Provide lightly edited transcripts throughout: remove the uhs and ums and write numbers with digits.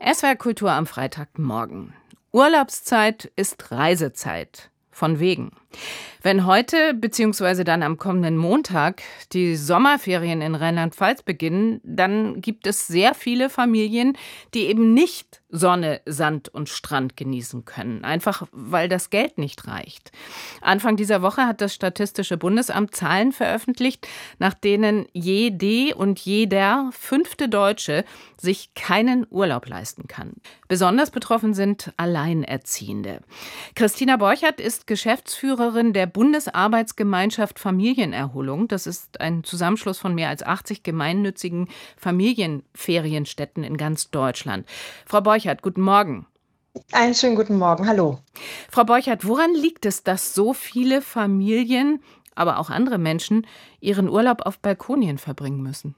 SWR Kultur am Freitagmorgen. Urlaubszeit ist Reisezeit. Von wegen. Wenn heute bzw. dann am kommenden Montag die Sommerferien in Rheinland-Pfalz beginnen, dann gibt es sehr viele Familien, die eben nicht Sonne, Sand und Strand genießen können, einfach weil das Geld nicht reicht. Anfang dieser Woche hat das Statistische Bundesamt Zahlen veröffentlicht, nach denen jede und jeder 5. Deutsche sich keinen Urlaub leisten kann. Besonders betroffen sind Alleinerziehende. Christina Borchert ist Geschäftsführerin der Bundesarbeitsgemeinschaft Familienerholung. Das ist ein Zusammenschluss von mehr als 80 gemeinnützigen Familienferienstätten in ganz Deutschland. Frau Borchert, guten Morgen. Einen schönen guten Morgen, hallo. Frau Borchert, woran liegt es, dass so viele Familien, aber auch andere Menschen, ihren Urlaub auf Balkonien verbringen müssen?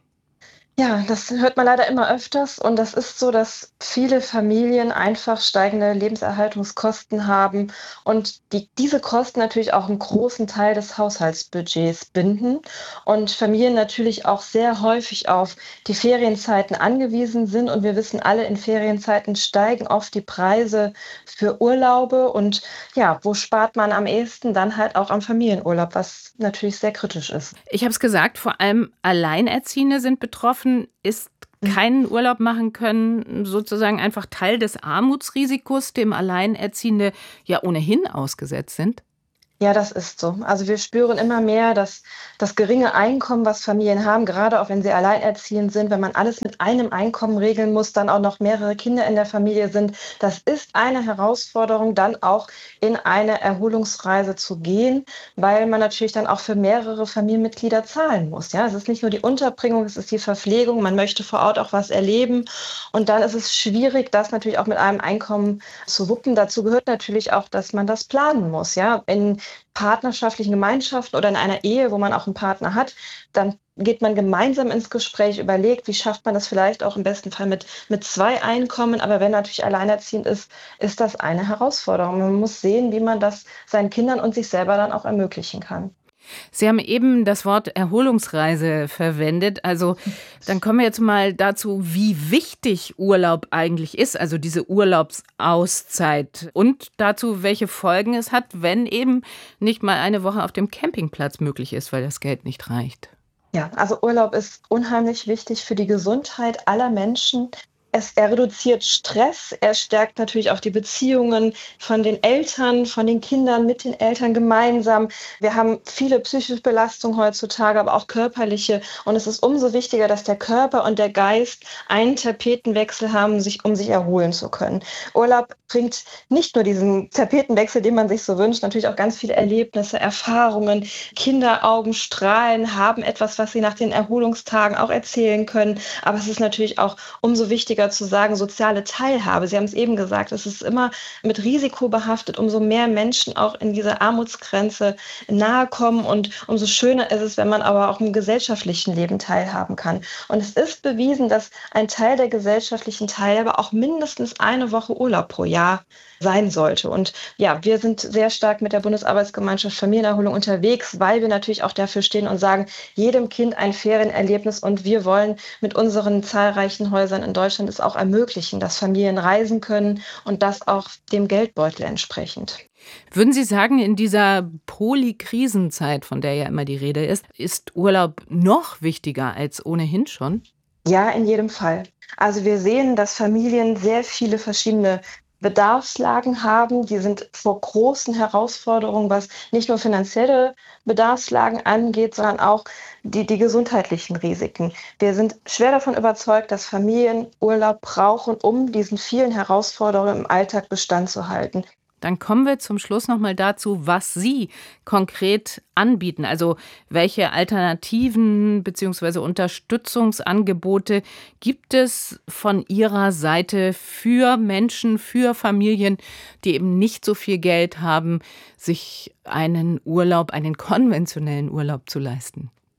Ja, das hört man leider immer öfters und das ist so, dass viele Familien einfach steigende Lebenserhaltungskosten haben und diese Kosten natürlich auch einen großen Teil des Haushaltsbudgets binden und Familien natürlich auch sehr häufig auf die Ferienzeiten angewiesen sind und wir wissen alle, in Ferienzeiten steigen oft die Preise für Urlaube und ja, wo spart man am ehesten? Dann halt auch am Familienurlaub, was natürlich sehr kritisch ist. Ich habe es gesagt, vor allem Alleinerziehende sind betroffen. Ist keinen Urlaub machen können sozusagen einfach Teil des Armutsrisikos, dem Alleinerziehende ja ohnehin ausgesetzt sind? Ja, das ist so. Also wir spüren immer mehr, dass das geringe Einkommen, was Familien haben, gerade auch wenn sie alleinerziehend sind, wenn man alles mit einem Einkommen regeln muss, dann auch noch mehrere Kinder in der Familie sind, das ist eine Herausforderung, dann auch in eine Erholungsreise zu gehen, weil man natürlich dann auch für mehrere Familienmitglieder zahlen muss. Ja, es ist nicht nur die Unterbringung, es ist die Verpflegung, man möchte vor Ort auch was erleben und dann ist es schwierig, das natürlich auch mit einem Einkommen zu wuppen. Dazu gehört natürlich auch, dass man das planen muss. Ja, in partnerschaftlichen Gemeinschaften oder in einer Ehe, wo man auch einen Partner hat, dann geht man gemeinsam ins Gespräch, überlegt, wie schafft man das vielleicht auch im besten Fall mit 2 Einkommen. Aber wenn natürlich alleinerziehend ist, ist das eine Herausforderung. Man muss sehen, wie man das seinen Kindern und sich selber dann auch ermöglichen kann. Sie haben eben das Wort Erholungsreise verwendet. Also dann kommen wir jetzt mal dazu, wie wichtig Urlaub eigentlich ist, also diese Urlaubsauszeit. Und dazu, welche Folgen es hat, wenn eben nicht mal eine Woche auf dem Campingplatz möglich ist, weil das Geld nicht reicht. Ja, also Urlaub ist unheimlich wichtig für die Gesundheit aller Menschen. Er reduziert Stress, er stärkt natürlich auch die Beziehungen von den Eltern, von den Kindern mit den Eltern gemeinsam. Wir haben viele psychische Belastungen heutzutage, aber auch körperliche. Und es ist umso wichtiger, dass der Körper und der Geist einen Tapetenwechsel haben, um sich erholen zu können. Urlaub bringt nicht nur diesen Tapetenwechsel, den man sich so wünscht, natürlich auch ganz viele Erlebnisse, Erfahrungen. Kinderaugen strahlen, haben etwas, was sie nach den Erholungstagen auch erzählen können. Aber es ist natürlich auch umso wichtiger zu sagen, soziale Teilhabe. Sie haben es eben gesagt, es ist immer mit Risiko behaftet, umso mehr Menschen auch in diese Armutsgrenze nahe kommen und umso schöner ist es, wenn man aber auch im gesellschaftlichen Leben teilhaben kann. Und es ist bewiesen, dass ein Teil der gesellschaftlichen Teilhabe auch mindestens eine Woche Urlaub pro Jahr sein sollte. Und ja, wir sind sehr stark mit der Bundesarbeitsgemeinschaft Familienerholung unterwegs, weil wir natürlich auch dafür stehen und sagen, jedem Kind ein Ferienerlebnis und wir wollen mit unseren zahlreichen Häusern in Deutschland es auch ermöglichen, dass Familien reisen können und das auch dem Geldbeutel entsprechend. Würden Sie sagen, in dieser Polykrisenzeit, von der ja immer die Rede ist Urlaub noch wichtiger als ohnehin schon? Ja, in jedem Fall. Also wir sehen, dass Familien sehr viele verschiedene Bedarfslagen haben. Die sind vor großen Herausforderungen, was nicht nur finanzielle Bedarfslagen angeht, sondern auch die gesundheitlichen Risiken. Wir sind schwer davon überzeugt, dass Familien Urlaub brauchen, um diesen vielen Herausforderungen im Alltag Bestand zu halten. Dann kommen wir zum Schluss noch mal dazu, was Sie konkret anbieten. Also welche Alternativen bzw. Unterstützungsangebote gibt es von Ihrer Seite für Menschen, für Familien, die eben nicht so viel Geld haben, sich einen konventionellen Urlaub zu leisten?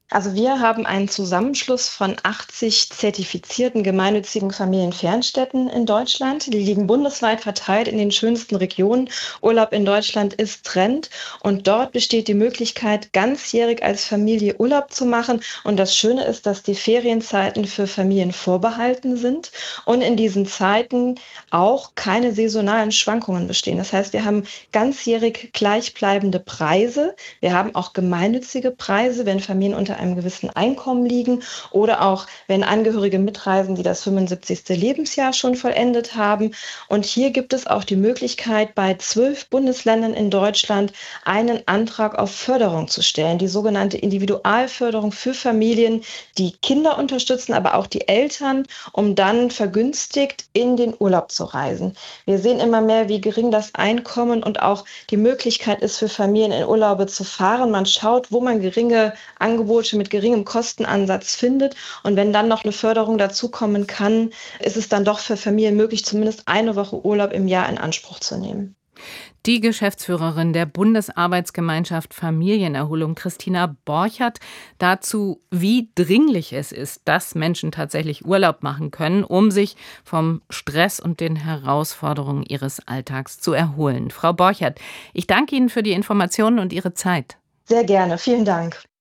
Also wir haben einen Zusammenschluss von 80 zertifizierten gemeinnützigen Familienfernstädten in Deutschland. Die liegen bundesweit verteilt in den schönsten Regionen. Urlaub in Deutschland ist Trend und dort besteht die Möglichkeit, ganzjährig als Familie Urlaub zu machen. Und das Schöne ist, dass die Ferienzeiten für Familien vorbehalten sind und in diesen Zeiten auch keine saisonalen Schwankungen bestehen. Das heißt, wir haben ganzjährig gleichbleibende Preise. Wir haben auch gemeinnützige Preise, wenn Familien unter einem gewissen Einkommen liegen oder auch wenn Angehörige mitreisen, die das 75. Lebensjahr schon vollendet haben. Und hier gibt es auch die Möglichkeit, bei 12 Bundesländern in Deutschland einen Antrag auf Förderung zu stellen, die sogenannte Individualförderung für Familien, die Kinder unterstützen, aber auch die Eltern, um dann vergünstigt in den Urlaub zu reisen. Wir sehen immer mehr, wie gering das Einkommen und auch die Möglichkeit ist für Familien in Urlaube zu fahren. Man schaut, wo man geringe Angebote mit geringem Kostenansatz findet. Und wenn dann noch eine Förderung dazukommen kann, ist es dann doch für Familien möglich, zumindest eine Woche Urlaub im Jahr in Anspruch zu nehmen. Die Geschäftsführerin der Bundesarbeitsgemeinschaft Familienerholung, Christina Borchert, dazu, wie dringlich es ist, dass Menschen tatsächlich Urlaub machen können, um sich vom Stress und den Herausforderungen ihres Alltags zu erholen. Frau Borchert, ich danke Ihnen für die Informationen und Ihre Zeit. Sehr gerne. Vielen Dank.